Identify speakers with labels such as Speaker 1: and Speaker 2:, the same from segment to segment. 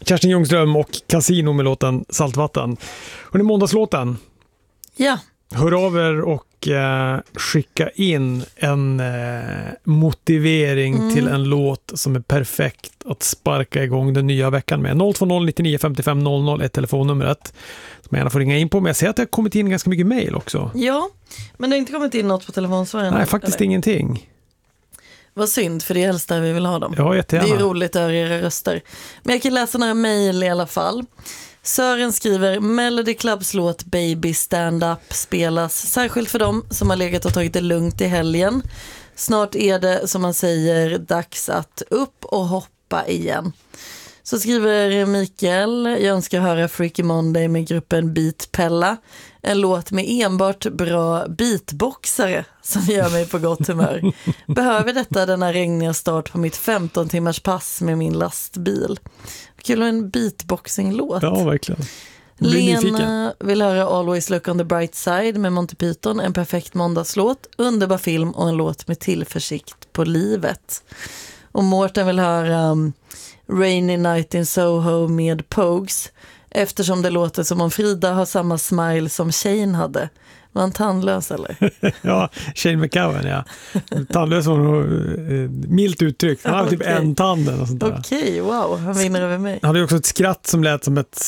Speaker 1: Kerstin Ljungström och Casino med låten Saltvatten. Och det är måndagslåten.
Speaker 2: Ja.
Speaker 1: Hör av er och skicka in en motivering till en låt som är perfekt att sparka igång den nya veckan med. 020 99 55 00 är telefonnumret som jag gärna får ringa in på. Men jag ser att det har kommit in ganska mycket mejl också.
Speaker 2: Ja, men det har inte kommit in något på telefonsvararen.
Speaker 1: Nej, faktiskt
Speaker 2: eller?
Speaker 1: Ingenting.
Speaker 2: Vad synd, för det är helst där vi vill ha dem.
Speaker 1: Ja, jättegärna.
Speaker 2: Det är roligt att höra era röster. Men jag kan läsa några mejl i alla fall. Sören skriver: Melody Clubs låt Baby Stand Up spelas särskilt för dem som har legat och tagit det lugnt i helgen. Snart är det, som man säger, dags att upp och hoppa igen. Så skriver Mikael: jag önskar höra Freaky Monday med gruppen Beat Pella. En låt med enbart bra beatboxare som gör mig på gott humör. Behöver detta denna regniga start på mitt 15 timmars pass med min lastbil. Kul med en beatboxing-låt.
Speaker 1: Ja, verkligen.
Speaker 2: Lena vill höra Always Look on the Bright Side med Monty Python. En perfekt måndagslåt, underbar film och en låt med tillförsikt på livet. Och Mårten vill höra Rainy Night in Soho med Pogues. Eftersom det låter som om Frida har samma smile som Shane hade. Var han tandlös eller?
Speaker 1: Ja, Shane McGowan, ja. Tandlös var nog milt uttryckt. Han hade typ en tanden och sånt där.
Speaker 2: Okej, wow. Han vinner över mig.
Speaker 1: Han hade ju också ett skratt som lät som ett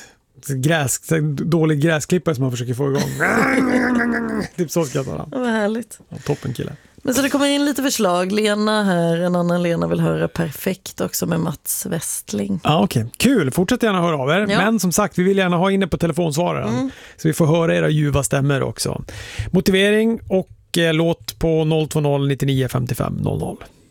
Speaker 1: dålig gräsklippare som han försöker få igång. Typ så skrattar han.
Speaker 2: Det var härligt.
Speaker 1: Ja, toppen kille.
Speaker 2: Men så det kommer in lite förslag. Lena här, en annan Lena vill höra Perfekt också med Mats Westling.
Speaker 1: Ja, okej. Kul, fortsätt gärna höra av er.
Speaker 2: Ja.
Speaker 1: Men som sagt, vi vill gärna ha inne på telefonsvararen. Så vi får höra era ljuva stämmer också. Motivering och låt på 020 99 55 00.